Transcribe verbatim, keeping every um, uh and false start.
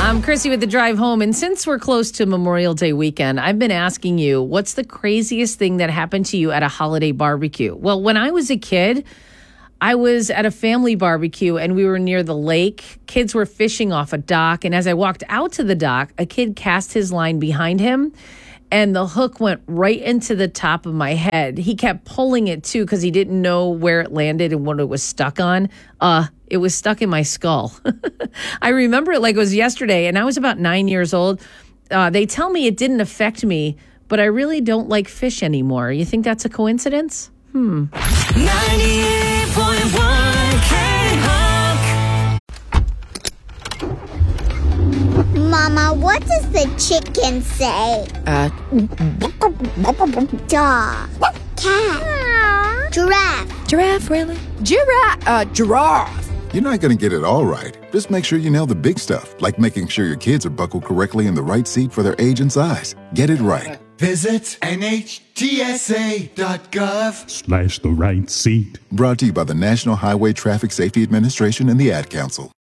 I'm Chrissy with the drive home. And since we're close to Memorial Day weekend, I've been asking you, what's the craziest thing that happened to you at a holiday barbecue? Well, when I was a kid, I was at a family barbecue and we were near the lake. Kids were fishing off a dock. And as I walked out to the dock, a kid cast his line behind him and the hook went right into the top of my head. He kept pulling it too because he didn't know where it landed and what it was stuck on. Uh, it was stuck in my skull. I remember it like it was yesterday, and I was about nine years old. Uh, they tell me it didn't affect me, but I really don't like fish anymore. You think that's a coincidence? Hmm. ninety-eight point one K-Hawk. Mama, what does the chicken say? Uh, Dog. Cat. Giraffe. giraffe, really? Giraffe, uh, giraffe. You're not going to get it all right. Just make sure you nail the big stuff, like making sure your kids are buckled correctly in the right seat for their age and size. Get it right. Visit N H T S A dot gov slash the right seat. Brought to you by the National Highway Traffic Safety Administration and the Ad Council.